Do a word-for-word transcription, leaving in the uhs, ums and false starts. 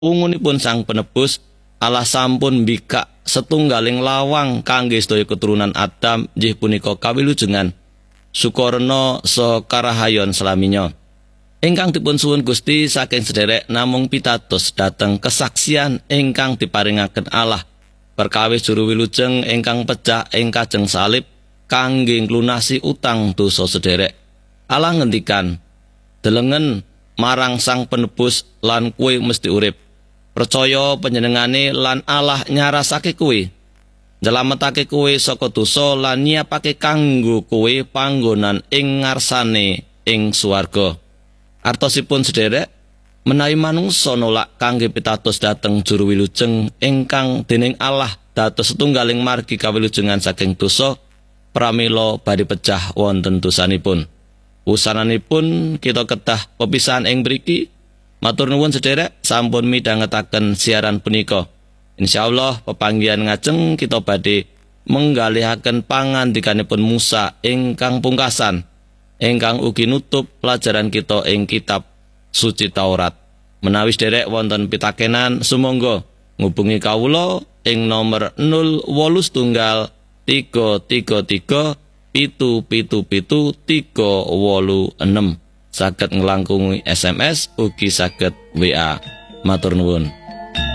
Ungunipun Sang Penebus Allah sampun mbikak setunggaling lawang kangge sedaya keturunan Adam inggih punika kawilujengan Sukarna saha karahayon selaminya. Ingkang dipun suwun Gusti saking sederek namung pitados dhateng kesaksian ingkang diparingaken Allah perkawis juru wilujeng ingkang pejah ing kajeng salib kangge nglunasi utang dosa sederek. Allah ngendikan, "Delengen marang Sang Penebus lan kowe mesti urip. Percaya panjenengane lan Allah nyarasake kowe, nyelametake kowe saka dosa lan nyiapake kanggo kowe panggonan ing ngarsane ing swarga." Artosipun sederek, menawi manungsa nolak kangge pitados dhateng juru wilujeng ingkang dening Allah dados setunggaling margi kawilujengan saking dosa, pramila badhe pecah wonten dosanipun. Wusananipun kita kedah pepisahan ing mriki. Matur nuwun sederek sampun midhangetaken siaran punika. Insyaallah pepanggihan ngajeng kita badhe menggalihaken pangandikanipun Musa ingkang pungkasan, ingkang ugi nutup pelajaran kita ing kitab suci Taurat. Menawi sederek wonten pitakenan sumangga ngubungi kawula ing nomor nol wolu setunggal tiga tiga tiga pitu pitu pitu tiga wolu enem. Saged nglangkungi S M S ugi saged W A. Matur nuwun.